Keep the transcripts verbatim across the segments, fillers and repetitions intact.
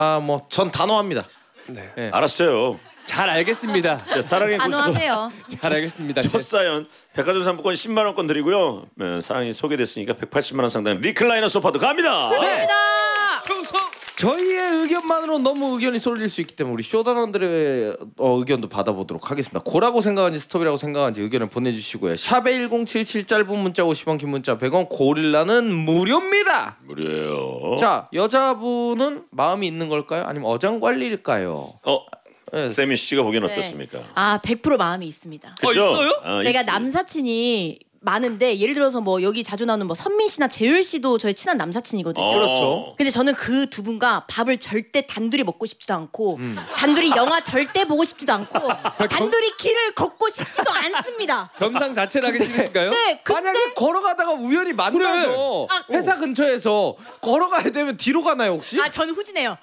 아, 뭐 전 단호합니다. 네. 네. 알았어요. 잘 알겠습니다. 자, 사랑의 단호하세요. 잘 알겠습니다. 첫 사연 백화점 상품권 십만 원권 드리고요. 네, 사랑이 소개됐으니까 백팔십만 원 상당 리클라이너 소파도 갑니다. 감사합니다. 저희의 의견만으로 너무 의견이 쏠릴 수 있기 때문에 우리 쇼다런들의 어, 의견도 받아보도록 하겠습니다. 고라고 생각하는지 스톱이라고 생각하는지 의견을 보내주시고요. 샵에 일공칠칠 짧은 문자 오십 원 긴 문자 백 원 고릴라는 무료입니다. 무료예요. 자, 여자분은 마음이 있는 걸까요? 아니면 어장관리일까요? 어, 네. 세미 씨가 보기엔 네. 어떻습니까? 아, 백 퍼센트 마음이 있습니다. 그죠? 있어요? 아, 제가 있지. 남사친이 많은데 예를 들어서 뭐 여기 자주 나오는 뭐 선민 씨나 재율 씨도 저희 친한 남사친이거든요. 어. 그렇죠. 근데 저는 그 두 분과 밥을 절대 단둘이 먹고 싶지도 않고 단둘이 영화 절대 보고 싶지도 않고 단둘이 길을 걷고 싶지도 않습니다. 겸상 자체를 하기 싫으신가요? 네, 근데 만약에 걸어가다가 우연히 만나서 아, 회사 근처에서 걸어가야 되면 뒤로 가나요 혹시? 아 저는 후진해요.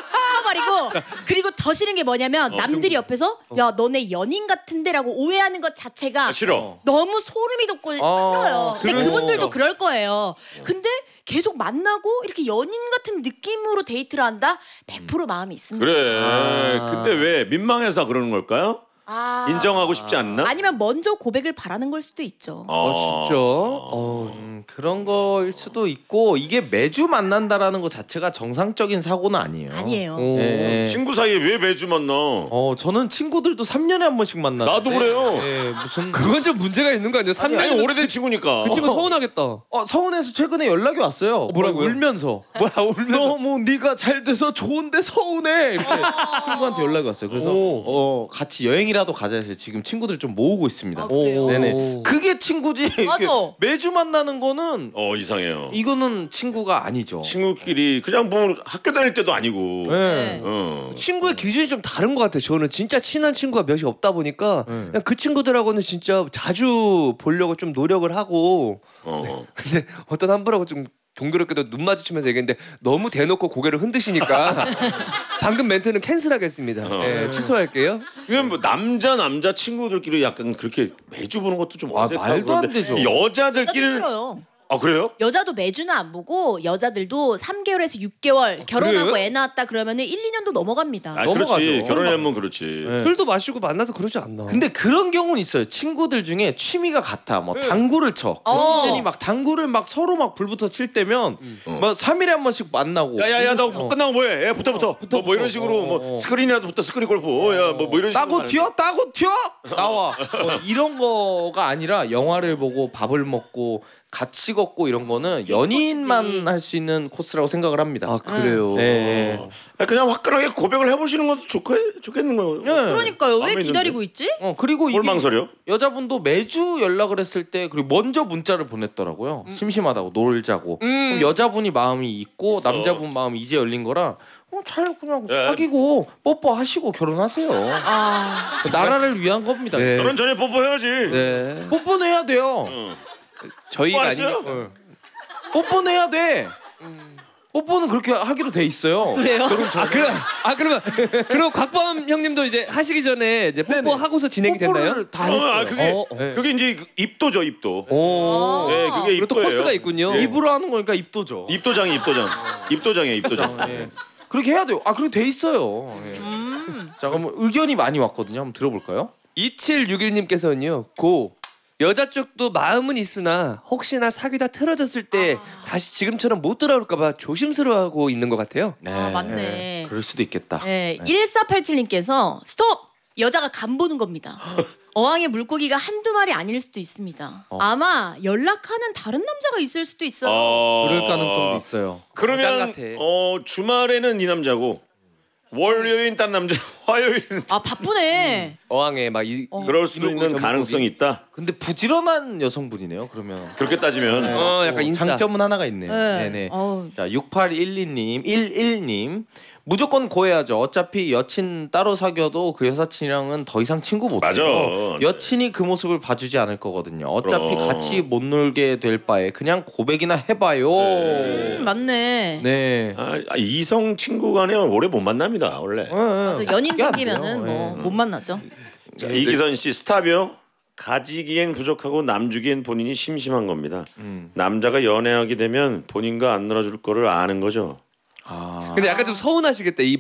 끊어버리고 그리고 더 싫은 게 뭐냐면 남들이 옆에서 야 너네 연인 같은데라고 오해하는 것 자체가 아, 싫어. 너무 소름이 돋고 아, 싫어요. 근데 그러시죠. 그분들도 그럴 거예요. 근데 계속 만나고 이렇게 연인 같은 느낌으로 데이트를 한다? 백 퍼센트 마음이 있습니다. 그래. 아. 근데 왜 민망해서 그러는 걸까요? 아... 인정하고 싶지 않나? 아니면 먼저 고백을 바라는 걸 수도 있죠. 어, 진짜? 어, 음, 그런 거일 수도 있고 이게 매주 만난다라는 것 자체가 정상적인 사고는 아니에요. 아니에요. 오. 예. 친구 사이에 왜 매주 만나? 어, 저는 친구들도 삼 년에 한 번씩 만나는데 나도 그래요. 예, 무슨 그건 좀 문제가 있는 거 아니에요? 삼 아니, 년 오래된 친구니까. 그 친구 서운하겠다. 어, 서운해서 최근에 연락이 왔어요. 뭐라고요? 울면서. 뭐야 울면서. 너무 네가 잘 돼서 좋은데 서운해. 이렇게 친구한테 연락이 왔어요. 그래서 오. 어, 같이 여행이라도 가자 해서 지금 친구들 좀 모으고 있습니다. 아, 그래요? 네네. 그게 친구지. 이렇게 맞아. 매주 만나는 거는 어, 이상해요. 이거는 친구가 아니죠. 친구끼리 그냥 뭐 학교 다닐 때도 아니고. 네. 어. 친구의 기준이 좀 다른 것 같아요. 저는 진짜 친한 친구가 몇이 없다 보니까 네. 그냥 그 친구들하고는 진짜 자주 보려고 좀 노력을 하고 어. 근데 어떤 한 분하고 좀 동교롭게도 눈 마주치면서 얘기했는데 너무 대놓고 고개를 흔드시니까 방금 멘트는 캔슬하겠습니다. 어. 네, 취소할게요. 그냥 뭐 남자 남자 친구들끼리 약간 그렇게 매주 보는 것도 좀 아, 어색하고 말도 안 그런데 되죠. 여자들끼리는 힘들어요. 아 그래요? 여자도 매주는 안 보고 여자들도 삼 개월에서 육 개월 결혼하고 그래요? 애 낳았다 그러면은 일, 이 년도 넘어갑니다. 아 넘어가죠. 그렇지. 결혼하면 그렇지. 네. 술도 마시고 만나서 그러지 않나. 근데 그런 경우는 있어요. 친구들 중에 취미가 같아. 뭐 네. 당구를 쳐. 그 어. 시즌이 막 당구를 막 서로 막 불부터 칠 때면 뭐 삼 일에 한 번씩 만나고. 야야야 나 어. 끝나고 뭐해? 야, 붙어 붙어. 붙어, 뭐, 뭐 이런 붙어. 식으로 어, 뭐 어. 스크린이라도 붙어 스크린 골프. 어, 야뭐 뭐 이런 식으로. 따고 가는 튀어 따고 튀어 나와. 뭐 이런 거가 아니라 영화를 보고 밥을 먹고 같이 걷고 이런 거는 연인만 할 수 있는 코스라고 생각을 합니다. 아 그래요. 네. 아, 그냥 화끈하게 고백을 해보시는 것도 좋겠 좋겠는 거예요. 네. 그러니까요. 왜 마음에 기다리고 있지? 어 그리고 이게 꼴망설이요? 여자분도 매주 연락을 했을 때 그리고 먼저 문자를 보냈더라고요. 심심하다고 놀자고. 음. 그럼 여자분이 마음이 있고 있어. 남자분 마음이 이제 열린 거라 어, 잘 그냥 예. 사귀고 뽀뽀하시고 결혼하세요. 아, 나라를 위한 겁니다. 네. 결혼 전에 뽀뽀해야지. 네. 뽀뽀는 해야 돼요. 응. 저희가 뽀뽀했어요? 아니니까. 뽀뽀는 해야 돼. 뽀뽀는 그렇게 하기로 돼 있어요. 그래요? 아 그럼 아 그러면 그럼 곽범 형님도 이제 하시기 전에 이제 뽀뽀 하고서 진행이 됐나요? 뽀뽀를 다 어, 했어요. 아 그게 어, 어. 네. 그게 이제 그 입도죠 입도. 오. 네, 그게 그리고 또 입도예요. 코스가 있군요. 예. 입으로 하는 거니까 입도죠. 입도장이 입도장. 입도장이에요 입도장. 예. 그렇게 해야 돼요. 아 그렇게 돼 있어요. 예. 자 그럼 의견이 많이 왔거든요. 한번 들어볼까요? 이칠육일 님께서는요. 고 여자 쪽도 마음은 있으나 혹시나 사귀다 틀어졌을 때 다시 지금처럼 못 돌아올까 봐 조심스러워하고 있는 것 같아요. 네. 아, 맞네. 그럴 수도 있겠다. 네, 일사팔칠 님께서 스톱! 여자가 간 보는 겁니다. 어항에 물고기가 한두 마리 아닐 수도 있습니다. 어. 아마 연락하는 다른 남자가 있을 수도 있어요. 어... 그럴 가능성도 있어요. 그러면 거장 같아. 어 주말에는 이 남자고 월요일은 딴 남자, 화요일은 아 바쁘네. 어항에 막 이, 어. 그럴 수도 이러고 있는 저러고 가능성이 있다. 근데 부지런한 여성분이네요. 그러면. 그렇게 따지면 네. 어, 약간 인싸. 장점은 하나가 있네요. 네. 네네. 어우. 자 육팔일이 님, 일일 님 무조건 고해야죠. 어차피 여친 따로 사귀어도 그 여사친이랑은 더 이상 친구 못 맞아. 해요. 여친이 그 모습을 봐주지 않을 거거든요. 어차피 그럼. 같이 못 놀게 될 바에 그냥 고백이나 해봐요. 네. 음, 맞네. 네. 아, 아, 이성 친구 간에 오래 못 만납니다 원래. 네. 맞아, 연인 그게 안 사귀면은 돼요. 뭐 네. 못 만나죠. 자, 이기선 씨 스탑이요. 가지기엔 부족하고 남주기엔 본인이 심심한 겁니다. 음. 남자가 연애하게 되면 본인과 안 놀아줄 거를 아는 거죠. 아. 근데 약간 좀 서운하시겠다. 이